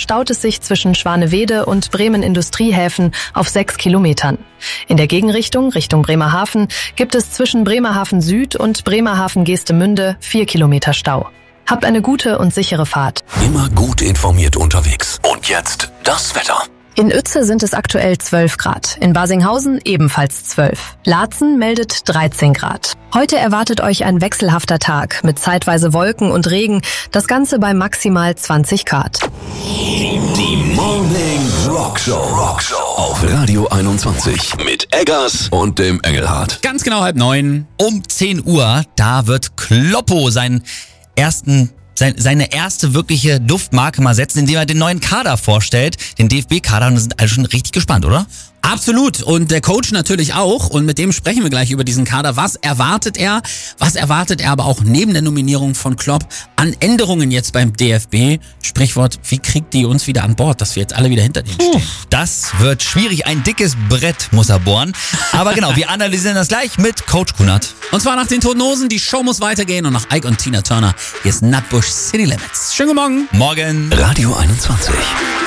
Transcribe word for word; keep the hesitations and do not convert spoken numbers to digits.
staut es sich zwischen Schwanewede und Bremen-Industriehäfen auf sechs Kilometern. In der Gegenrichtung, Richtung Bremerhaven, gibt es zwischen Bremerhaven Süd und Bremerhaven-Geestemünde vier Kilometer Stau. Habt eine gute und sichere Fahrt. Immer gut informiert unterwegs. Und jetzt das Wetter. In Uetze sind es aktuell zwölf Grad, in Basinghausen ebenfalls zwölf. Laatzen meldet dreizehn Grad. Heute erwartet euch ein wechselhafter Tag mit zeitweise Wolken und Regen, das Ganze bei maximal zwanzig Grad. Die Morning Rockshow. Rockshow auf Radio einundzwanzig mit Eggers und dem Engelhardt. Ganz genau halb neun. Um zehn Uhr, da wird Kloppo seinen ersten seine erste wirkliche Duftmarke mal setzen, indem er den neuen Kader vorstellt, den D F B-Kader, und wir sind alle schon richtig gespannt, oder? Absolut, und der Coach natürlich auch, und mit dem sprechen wir gleich über diesen Kader. Was erwartet er? Was erwartet er aber auch neben der Nominierung von Klopp an Änderungen jetzt beim D F B? Sprichwort, wie kriegt die uns wieder an Bord, dass wir jetzt alle wieder hinter denen stehen? Das wird schwierig, ein dickes Brett muss er bohren. Aber genau, wir analysieren das gleich mit Coach Kunert. Und zwar nach den Toten Hosen, die Show muss weitergehen, und nach Ike und Tina Turner. Hier ist Nutbush City Limits. Schönen guten Morgen. Morgen. Radio einundzwanzig.